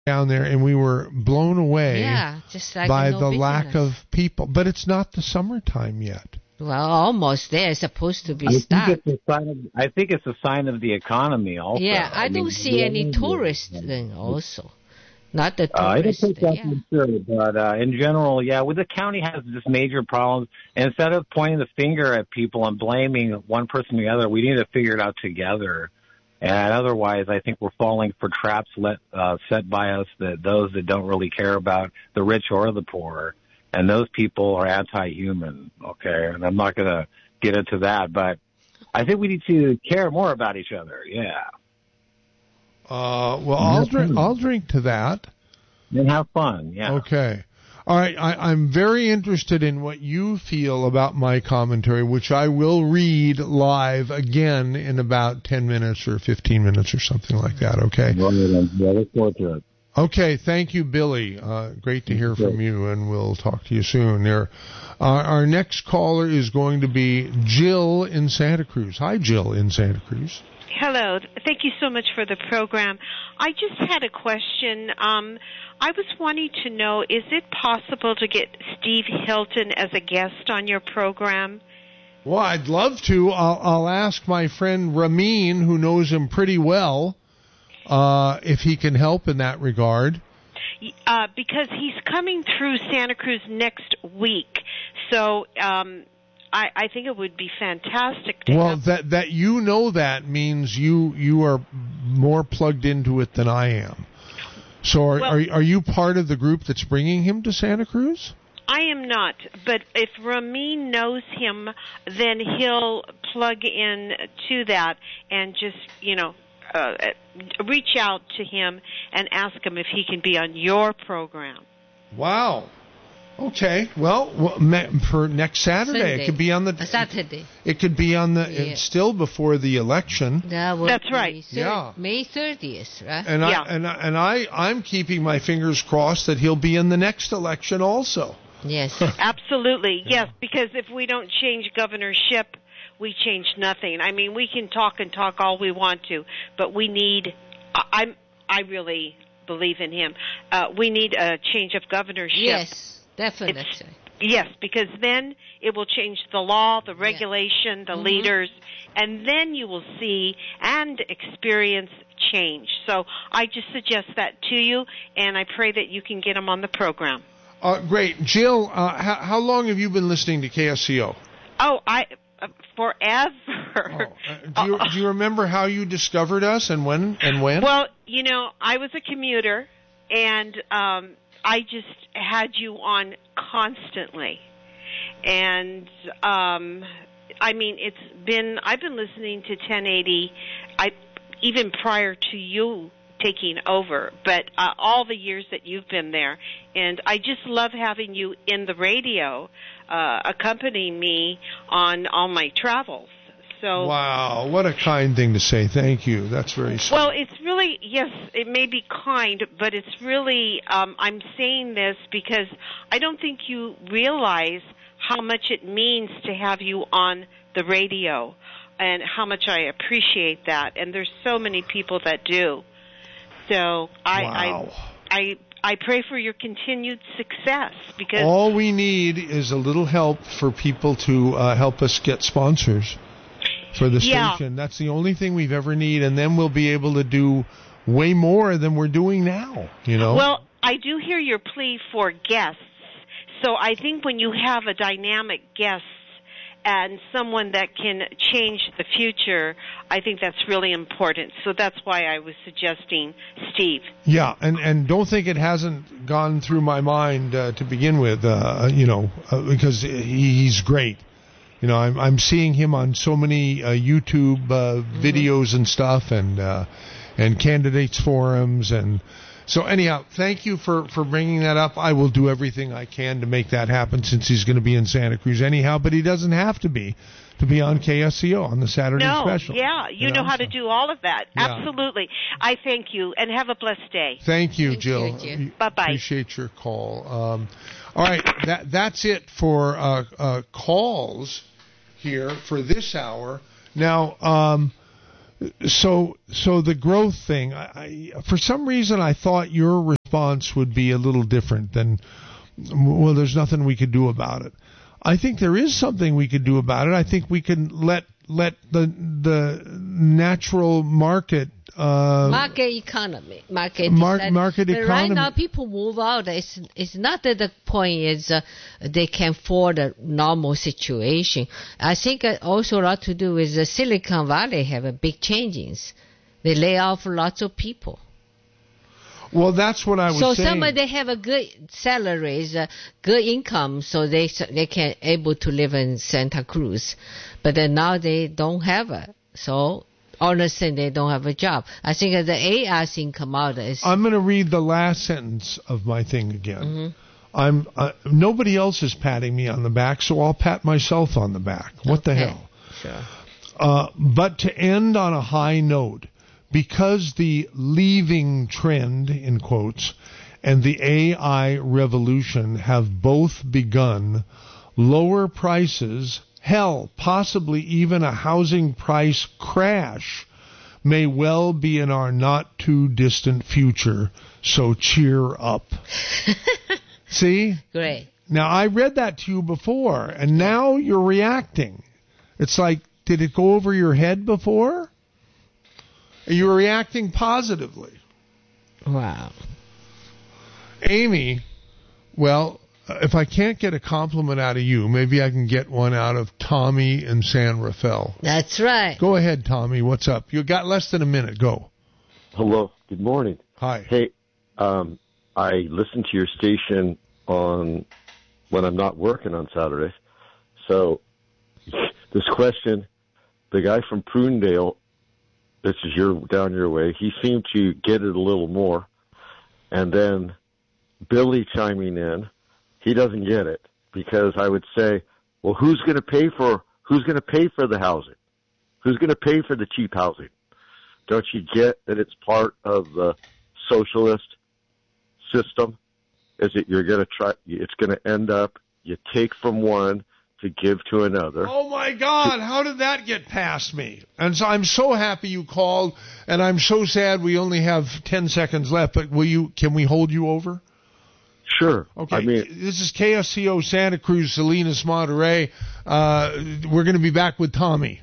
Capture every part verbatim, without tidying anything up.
down there, and we were blown away yeah, just like by no the business. lack of people. But it's not the summertime yet. Well, almost there. It's supposed to be I think, start. it's a sign of, I think it's a sign of the economy also. Yeah, I, I don't mean, see any yeah, tourists yeah. thing also. Not the Uh, I don't tourists. think that's yeah. true, but uh, in general, yeah, well, the county has just major problems. And instead of pointing the finger at people and blaming one person or the other, we need to figure it out together. And otherwise, I think we're falling for traps let, uh, set by us that those that don't really care about the rich or the poor. And those people are anti-human, okay? And I'm not going to get into that, but I think we need to care more about each other, yeah. Uh, well, I'll drink. I'll drink to that. And have fun, yeah. Okay. All right. I, I'm very interested in what you feel about my commentary, which I will read live again in about ten minutes or fifteen minutes or something like that. Okay. Well, yeah, look forward to it. Okay. Thank you, Billy. Uh, great to hear from you, and we'll talk to you soon. There. Uh, our next caller is going to be Jill in Santa Cruz. Hi, Jill in Santa Cruz. Hello. Thank you so much for the program. I just had a question. Um, I was wanting to know, is it possible to get Steve Hilton as a guest on your program? Well, I'd love to. I'll, I'll ask my friend Ramin, who knows him pretty well, uh, if he can help in that regard. Uh, because he's coming through Santa Cruz next week. So um, I, I think it would be fantastic to Well, have... that that you know that means you you are more plugged into it than I am. So are, Well, are are you part of the group that's bringing him to Santa Cruz? I am not, but if Ramin knows him, then he'll plug in to that and just, you know, uh, reach out to him and ask him if he can be on your program. Wow. Okay. Well, well me- for next Saturday, Sunday. it could be on the A Saturday. It could be on the Yeah. it's still before the election. That would That's be right. thir- Yeah. May thirtieth, right? And Yeah. I and I, and I I'm keeping my fingers crossed that he'll be in the next election also. Yes. Absolutely, yes, because if we don't change governorship, we change nothing. I mean, we can talk and talk all we want to, but we need, I, I'm, I really believe in him, uh, we need a change of governorship. Yes, definitely. It's, yes, because then it will change the law, the regulation, the Mm-hmm. leaders, and then you will see and experience change. So I just suggest that to you, and I pray that you can get him on the program. Uh, great, Jill. Uh, how, how long have you been listening to K S C O? Oh, I uh, forever. Oh, uh, do, you, do you remember how you discovered us and when and when? Well, you know, I was a commuter, and um, I just had you on constantly, and um, I mean, it's been I've been listening to ten eighty, I even prior to you taking over, but uh, all the years that you've been there, and I just love having you in the radio, uh, accompanying me on all my travels. So wow, what a kind thing to say. Thank you. That's very sweet. well, it's really, yes, it may be kind, but it's really, um, I'm saying this because I don't think you realize how much it means to have you on the radio and how much I appreciate that. And there's so many people that do. So I, wow. I, I, I pray for your continued success because all we need is a little help for people to uh, help us get sponsors for the Yeah. station. That's the only thing we've ever need, and then we'll be able to do way more than we're doing now. You know. Well, I do hear your plea for guests. So I think when you have a dynamic guest and someone that can change the future, I think that's really important. So that's why I was suggesting Steve. Yeah, and, and don't think it hasn't gone through my mind uh, to begin with, uh, you know, uh, because he, he's great. You know, I'm I'm seeing him on so many uh, YouTube uh, mm-hmm. videos and stuff, and uh, and candidates forums, and so anyhow, thank you for, for bringing that up. I will do everything I can to make that happen since he's going to be in Santa Cruz anyhow, but he doesn't have to be to be on K S C O on the Saturday no, special. Yeah, you, you know, know how so. to do all of that. Yeah. Absolutely. I thank you, and have a blessed day. Thank you, thank Jill. You, Bye-bye. Appreciate your call. Um, all right, that that's it for uh, uh, calls here for this hour. Now, um, so so the growth thing, I, I, for some reason I thought your response would be a little different than, well, there's nothing we could do about it. I think there is something we could do about it. I think we can let let the the natural market uh, market economy, market mar- decide. market but economy. Right now, people move out. It's it's not that the point is uh, they can afford a normal situation. I think it also a lot to do with the Silicon Valley have a big changes. They lay off lots of people. Well, that's what I was so saying. So some of they have a good salaries, uh, good income, so they they can able to live in Santa Cruz, but then now they don't have it. So honestly, they don't have a job. I think the A I thing come out is. I'm going to read the last sentence of my thing again. Mm-hmm. I'm uh, nobody else is patting me on the back, so I'll pat myself on the back. What okay. the hell? Sure. Uh, but to end on a high note. Because the leaving trend, in quotes, and the A I revolution have both begun, lower prices, hell, possibly even a housing price crash, may well be in our not-too-distant future, so cheer up. See? Great. Now, I read that to you before, and now you're reacting. It's like, did it go over your head before? You were reacting positively. Wow. Amy, well, if I can't get a compliment out of you, maybe I can get one out of Tommy in San Rafael. That's right. Go ahead, Tommy. What's up? You got less than a minute. Go. Hello. Good morning. Hi. Hey, um, I listen to your station on when I'm not working on Saturdays. So this question, the guy from Prunedale, this is your down your way. He seemed to get it a little more, and then Billy chiming in, he doesn't get it because I would say, well, who's going to pay for who's going to pay for the housing? Who's going to pay for the cheap housing? Don't you get that it's part of the socialist system? Is it you're going to try? It's going to end up you take from one to give to another. Oh, my God. How did that get past me? And so I'm so happy you called, and I'm so sad we only have ten seconds left, but will you? Can we hold you over? Sure. Okay. I mean, this is K S C O Santa Cruz, Salinas, Monterey. Uh, we're going to be back with Tommy.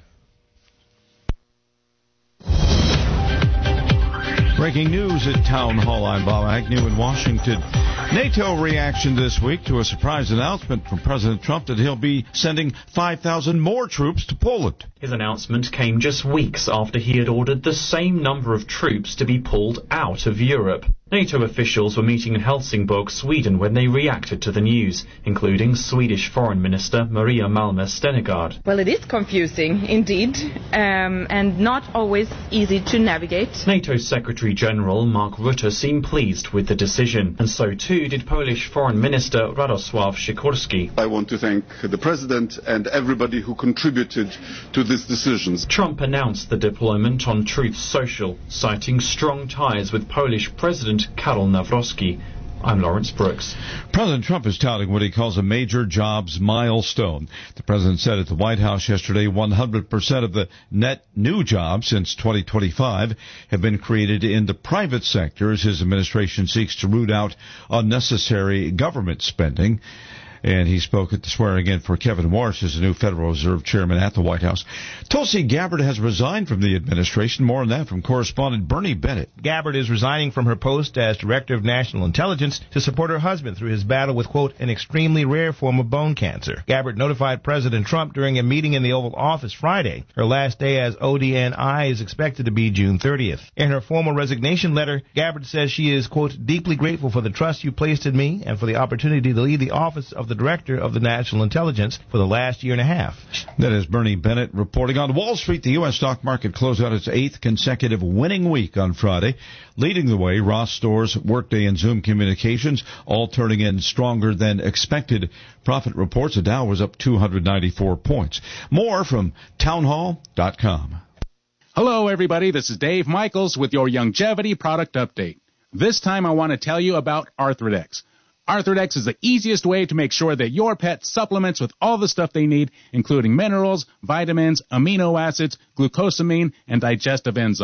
Breaking news at Town Hall. I'm Bob Agnew in Washington. NATO reaction this week to a surprise announcement from President Trump that he'll be sending five thousand more troops to Poland. His announcement came just weeks after he had ordered the same number of troops to be pulled out of Europe. NATO officials were meeting in Helsingborg, Sweden, when they reacted to the news, including Swedish Foreign Minister Maria Malmö Stenegard. Well, it is confusing, indeed, um, and not always easy to navigate. NATO Secretary General Mark Rutte seemed pleased with the decision, and so too did Polish Foreign Minister Radosław Sikorski. I want to thank the President and everybody who contributed to this decision. Trump announced the deployment on Truth Social, citing strong ties with Polish President Karol Nawrocki. I'm Lawrence Brooks. President Trump is touting what he calls a major jobs milestone. The president said at the White House yesterday one hundred percent of the net new jobs since twenty twenty-five have been created in the private sector as his administration seeks to root out unnecessary government spending. And he spoke at the swearing-in for Kevin Warsh as the new Federal Reserve Chairman at the White House. Tulsi Gabbard has resigned from the administration. More on that from correspondent Bernie Bennett. Gabbard is resigning from her post as Director of National Intelligence to support her husband through his battle with, quote, an extremely rare form of bone cancer. Gabbard notified President Trump during a meeting in the Oval Office Friday. Her last day as O D N I is expected to be June thirtieth. In her formal resignation letter, Gabbard says she is, quote, deeply grateful for the trust you placed in me and for the opportunity to lead the office of the Director of the National Intelligence for the last year and a half. That is Bernie Bennett reporting. On Wall Street, the U S stock market closed out its eighth consecutive winning week on Friday. Leading the way, Ross Stores, Workday, and Zoom Communications, all turning in stronger than expected profit reports. The Dow was up two hundred ninety-four points. More from townhall dot com. Hello, everybody. This is Dave Michaels with your Longevity Product Update. This time I want to tell you about Arthrodex. Arthrodex is the easiest way to make sure that your pet supplements with all the stuff they need, including minerals, vitamins, amino acids, glucosamine, and digestive enzymes.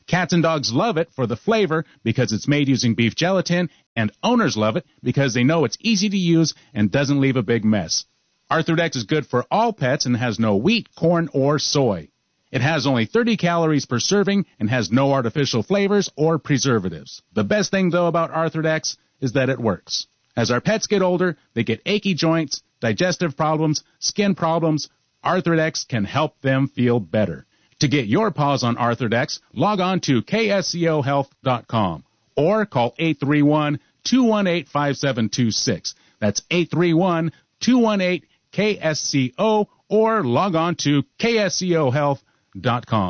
Cats and dogs love it for the flavor because it's made using beef gelatin, and owners love it because they know it's easy to use and doesn't leave a big mess. Arthrodex is good for all pets and has no wheat, corn, or soy. It has only thirty calories per serving and has no artificial flavors or preservatives. The best thing, though, about Arthrodex is that it works. As our pets get older, they get achy joints, digestive problems, skin problems. Arthrodex can help them feel better. To get your paws on Arthrodex, log on to K S C O health dot com or call eight three one, two one eight, five seven two six. That's eight three one, two one eight, K S C O or log on to K S C O health dot com.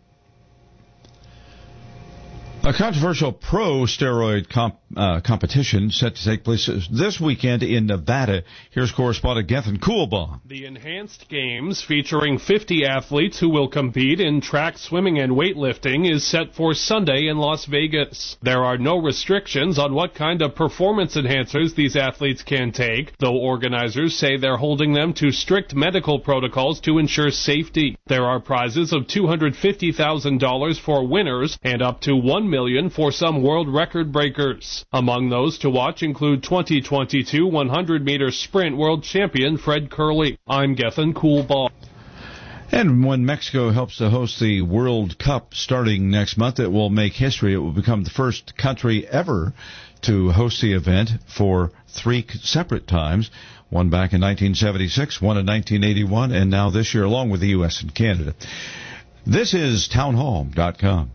A controversial pro-steroid comp, uh, competition set to take place this weekend in Nevada. Here's correspondent Gethin Coolbaugh. The Enhanced Games, featuring fifty athletes who will compete in track, swimming, and weightlifting, is set for Sunday in Las Vegas. There are no restrictions on what kind of performance enhancers these athletes can take, though organizers say they're holding them to strict medical protocols to ensure safety. There are prizes of two hundred fifty thousand dollars for winners and up to one million dollars for some world record breakers. Among those to watch include twenty twenty-two one hundred meter sprint world champion Fred Curley. I'm Gethin Coolbaugh. And when Mexico helps to host the World Cup starting next month, it will make history. It will become the first country ever to host the event for three separate times. One back in nineteen seventy-six, one in nineteen eighty-one, and now this year along with the U S and Canada. This is townhall dot com.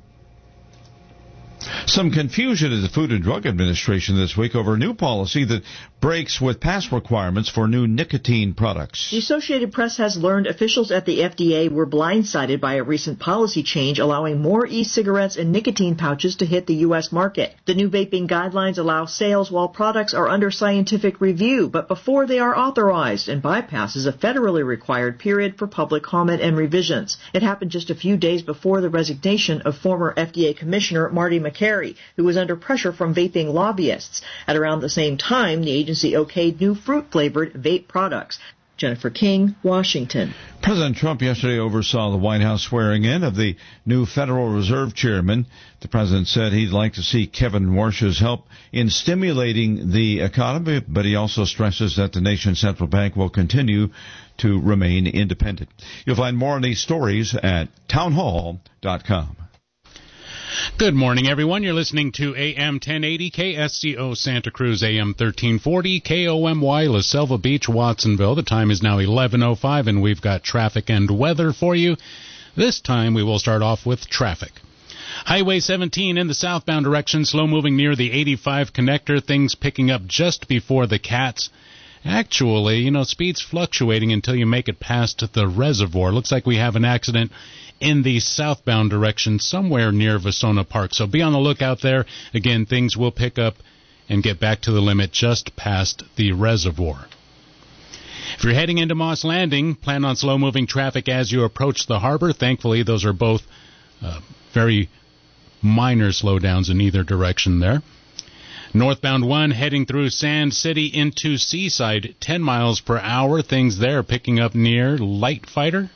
Some confusion at the Food and Drug Administration this week over a new policy that breaks with past requirements for new nicotine products. The Associated Press has learned officials at the F D A were blindsided by a recent policy change allowing more e-cigarettes and nicotine pouches to hit the U S market. The new vaping guidelines allow sales while products are under scientific review, but before they are authorized, and bypasses a federally required period for public comment and revisions. It happened just a few days before the resignation of former F D A Commissioner Marty McCary, who was under pressure from vaping lobbyists. At around the same time, the agency okayed new fruit-flavored vape products. Jennifer King, Washington. President Trump yesterday oversaw the White House swearing in of the new Federal Reserve Chairman. The president said he'd like to see Kevin Warsh's help in stimulating the economy, but he also stresses that the nation's central bank will continue to remain independent. You'll find more on these stories at townhall dot com. Good morning, everyone. You're listening to A M ten eighty K S C O Santa Cruz, A M thirteen forty K O M Y La Selva Beach, Watsonville. The time is now eleven oh five, and we've got traffic and weather for you. This time we will start off with traffic. Highway seventeen in the southbound direction, slow moving near the eighty-five connector. Things picking up just before the Cats. Actually, you know, speed's fluctuating until you make it past the reservoir. Looks like we have an accident in the southbound direction somewhere near Vasona Park. So be on the lookout there. Again, things will pick up and get back to the limit just past the reservoir. If you're heading into Moss Landing, plan on slow-moving traffic as you approach the harbor. Thankfully, those are both uh, very minor slowdowns in either direction there. Northbound one heading through Sand City into Seaside, ten miles per hour. Things there picking up near Light Fighter.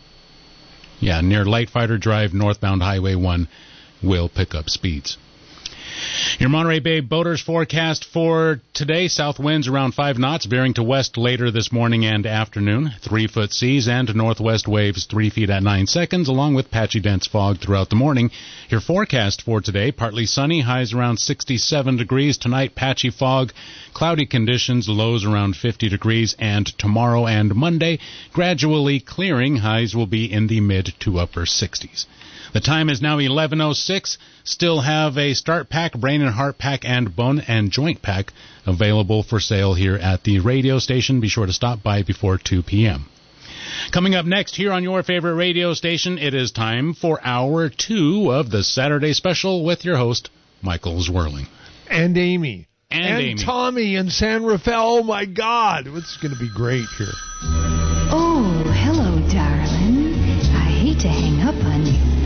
Yeah, near Light Fighter Drive, northbound Highway one will pick up speeds. Your Monterey Bay boaters forecast for today, south winds around five knots, veering to west later this morning and afternoon. Three-foot seas and northwest waves three feet at nine seconds, along with patchy dense fog throughout the morning. Your forecast for today, partly sunny, highs around sixty-seven degrees. Tonight, patchy fog, cloudy conditions, lows around fifty degrees. And tomorrow and Monday, gradually clearing, highs will be in the mid to upper sixties. The time is now eleven oh six. Still have a start pack, brain and heart pack, and bone and joint pack available for sale here at the radio station. Be sure to stop by before two p.m. Coming up next here on your favorite radio station, it is time for hour two of the Saturday Special with your host, Michael Zwirling. And Amy. And, and Amy. Tommy in San Rafael. Oh, my God. It's going to be great here. Oh, hello, darling. I hate to hang up